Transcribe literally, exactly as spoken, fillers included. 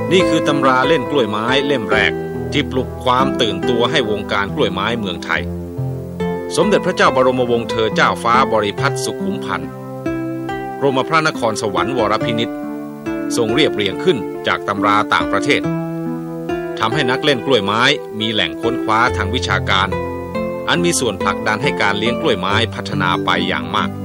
นี่คือตำราเล่นกล้วยไม้เล่มแรกที่ปลุกความตื่นตัวให้วงการกล้วยไม้เมืองไทยสมเด็จพระเจ้าบรมวงศ์เธอเจ้าฟ้าบริพัตรสุขุมพันธ์กรมพระนครสวรรค์วรพินิจทรงเรียบเรียงขึ้นจากตำราต่างประเทศทำให้นักเล่นกล้วยไม้มีแหล่งค้นคว้าทางวิชาการอันมีส่วนผลักดันให้การเลี้ยงกล้วยไม้พัฒนาไปอย่างมาก